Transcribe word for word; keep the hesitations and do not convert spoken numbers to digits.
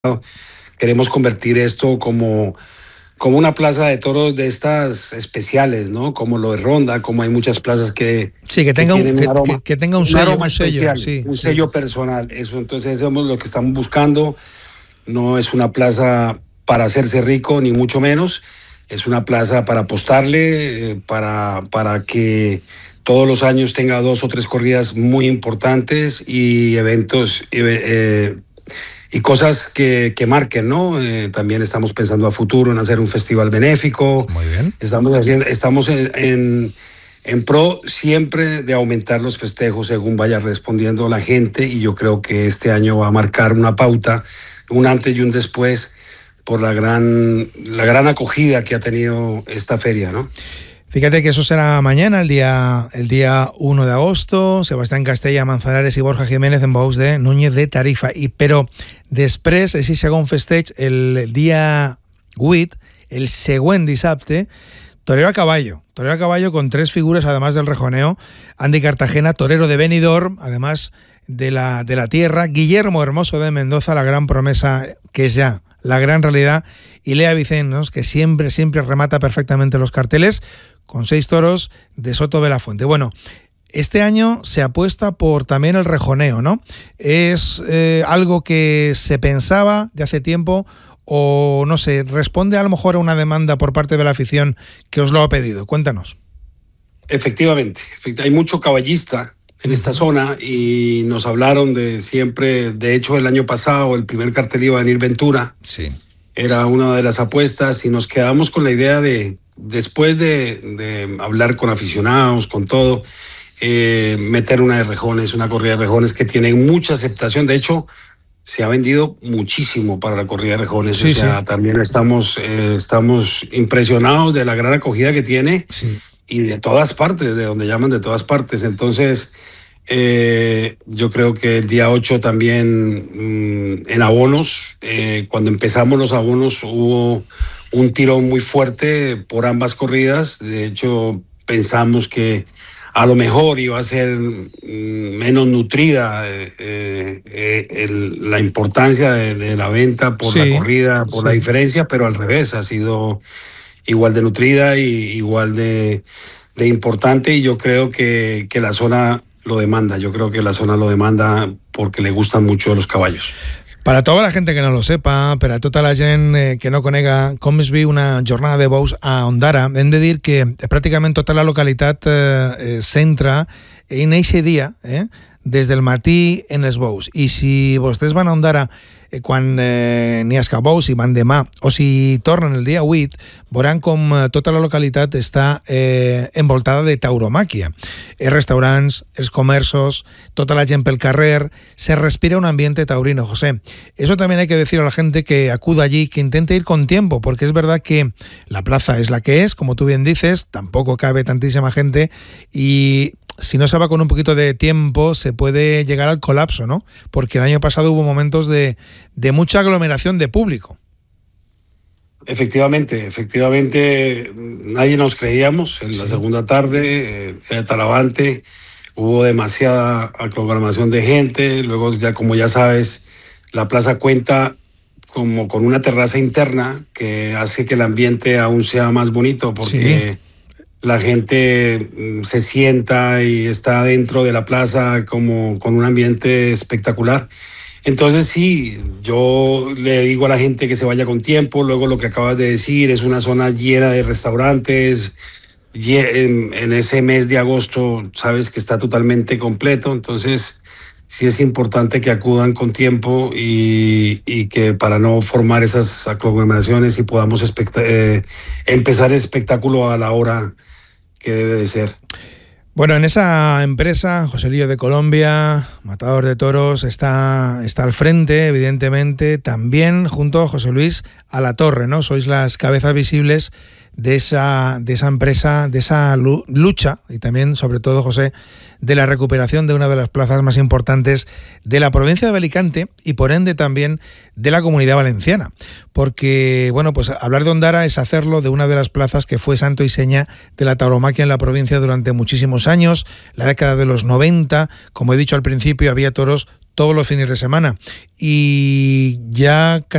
queremos convertir esto como, como una plaza de toros de estas especiales, ¿no? Como lo de Ronda, como hay muchas plazas que sí que tenga que un, un, que, aroma, que, que tenga un, un sello, aroma un sello, especial, sí, un sí. sello personal. Eso, entonces eso es lo que estamos buscando. No es una plaza para hacerse rico, ni mucho menos. Es una plaza para apostarle, eh, para, para que todos los años tenga dos o tres corridas muy importantes y eventos eh, y cosas que, que marquen, ¿no? Eh, también estamos pensando a futuro en hacer un festival benéfico. Muy bien. Estamos, haciendo, estamos en, en, en pro siempre de aumentar los festejos según vaya respondiendo la gente, y yo creo que este año va a marcar una pauta, un antes y un después, por la gran, la gran acogida que ha tenido esta feria, ¿no? Fíjate que eso será mañana, el día el día uno de agosto, Sebastián Castella, Manzanares i Borja Jiménez en Bous de Núñez de Tarifa. I, però després, així serà un festeig el dia vuit, el següent dissabte, torero a caballo. Torero a caballo con tres figuras, además del rejoneo. Andy Cartagena, torero de Benidorm, además de la, de la tierra. Guillermo Hermoso de Mendoza, la gran promesa que es ya la gran realidad. Y Lea Vicennos, que siempre, siempre remata perfectamente los carteles, con seis toros de Soto de la Fuente. Bueno, este año se apuesta por también el rejoneo, ¿no? ¿Es eh, algo que se pensaba de hace tiempo o, no sé, responde a lo mejor a una demanda por parte de la afición que os lo ha pedido? Cuéntanos. Efectivamente, hay mucho caballista en esta zona y nos hablaron de siempre, de hecho el año pasado el primer cartel iba a venir Ventura. Sí. Era una de las apuestas y nos quedamos con la idea de, después de, de hablar con aficionados, con todo, eh, meter una de rejones, una corrida de rejones que tiene mucha aceptación. De hecho, se ha vendido muchísimo para la corrida de rejones. Sí, o sea, sí. También estamos, eh, estamos impresionados de la gran acogida que tiene, sí. Y de todas partes, de donde llaman de todas partes. Entonces, Eh, yo creo que el día ocho también mmm, en abonos, eh, cuando empezamos los abonos hubo un tirón muy fuerte por ambas corridas. De hecho, pensamos que a lo mejor iba a ser mmm, menos nutrida eh, eh, el, la importancia de, de la venta por sí, la corrida, por sí. la diferencia, pero al revés, ha sido igual de nutrida y igual de, de importante, y yo creo que, que la zona lo demanda. Yo creo que la zona lo demanda porque le gustan mucho los caballos. Para toda la gente que no lo sepa, per a tota la gent eh, que no conega com es viu una jornada de bous a Ondara, hem de dir que pràcticament tota la localitat eh, centra en eixe dia, eh, des del matí en els bous. I si vostès van a Ondara eh, quan eh, n'hi ha escabous, si van demà o si tornen el dia vuit, veuran com eh, tota la localitat està eh, envoltada de tauromàquia. Els restaurants, els comerços, tota la gent pel carrer, se respira un ambiente taurino, José. Eso también hay que decir a la gente que acuda allí, que intente ir con tiempo, porque es verdad que la plaza es la que es, como tú bien dices, tampoco cabe tantísima gente y si no se va con un poquito de tiempo se puede llegar al colapso, ¿no? Porque el año pasado hubo momentos de, de mucha aglomeración de público. Efectivamente, efectivamente, nadie nos creíamos. En sí. la segunda tarde, eh, era Talavante, hubo demasiada aglomeración de gente. Luego, ya como ya sabes, la plaza cuenta como con una terraza interna que hace que el ambiente aún sea más bonito, porque sí. la gente se sienta y está dentro de la plaza como con un ambiente espectacular. Entonces sí, yo le digo a la gente que se vaya con tiempo. Luego lo que acabas de decir, es una zona llena de restaurantes. En, en ese mes de agosto sabes que está totalmente completo. Entonces sí es importante que acudan con tiempo y, y que para no formar esas aglomeraciones y podamos espect- eh, empezar el espectáculo a la hora que debe de ser. Bueno, en esa empresa, Joselillo de Colombia, matador de toros, está, está al frente, evidentemente, también junto a José Luis Alatorre, ¿no? Sois las cabezas visibles de esa, de esa empresa, de esa lucha, y también, sobre todo, José, de la recuperación de una de las plazas más importantes de la provincia de Alicante y, por ende, también de la Comunidad Valenciana. Porque, bueno, pues hablar de Ondara es hacerlo de una de las plazas que fue santo y seña de la tauromaquia en la provincia durante muchísimos años, la década de los noventa. Como he dicho al principio, había toros todos los fines de semana. Y ya casi